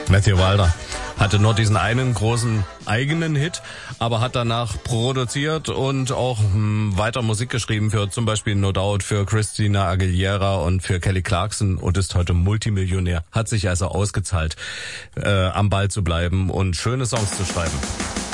Matthew Wilder hatte nur diesen einen großen eigenen Hit, aber hat danach produziert und auch weiter Musik geschrieben für zum Beispiel No Doubt, für Christina Aguilera und für Kelly Clarkson und ist heute Multimillionär. Hat sich also ausgezahlt, am Ball zu bleiben und schöne Songs zu schreiben.